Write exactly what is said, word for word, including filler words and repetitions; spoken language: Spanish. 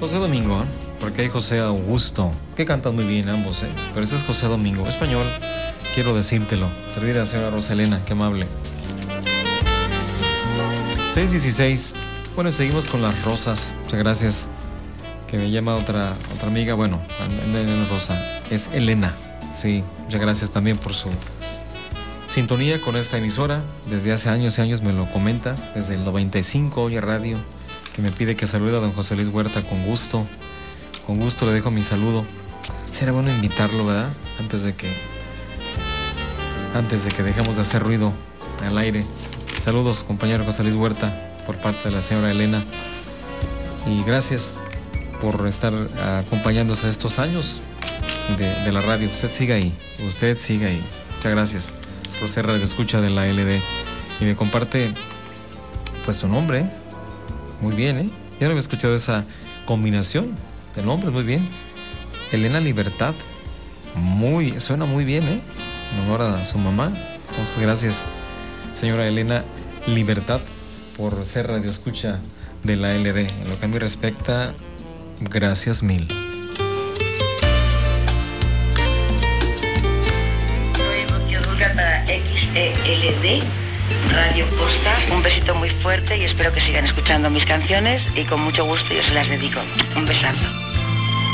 José Domingo, ¿eh? Porque hay José Augusto, que cantan muy bien ambos, ¿eh? Pero ese es José Domingo, español, quiero decírtelo. Servida, señora Rosalena, qué amable. seis dieciséis. Bueno, seguimos con las rosas. Muchas gracias. Que me llama otra, otra amiga, bueno, no es Rosa, es Elena. Sí, muchas gracias también por su sintonía con esta emisora. Desde hace años y años me lo comenta, desde el noventa y cinco, Oye Radio, que me pide que salude a don José Luis Huerta con gusto. Con gusto le dejo mi saludo. Será bueno invitarlo, ¿verdad? Antes de que antes de que dejemos de hacer ruido al aire. Saludos, compañero José Luis Huerta, por parte de la señora Elena. Y gracias por estar acompañándose estos años de, de la radio. Usted siga ahí, usted siga ahí. Muchas gracias por ser radio escucha de la L D. Y me comparte pues su nombre, ¿eh? Muy bien, ¿eh? Ya no había escuchado esa combinación de nombres, muy bien. Elena Libertad, muy, suena muy bien, ¿eh? En honor a su mamá. Entonces, gracias, señora Elena Libertad, por ser radio escucha de la L D. En lo que a mí respecta, gracias mil. Soy Rocío para X E L D Radio Costa. Un besito muy fuerte y espero que sigan escuchando mis canciones y con mucho gusto yo se las dedico. Un besazo.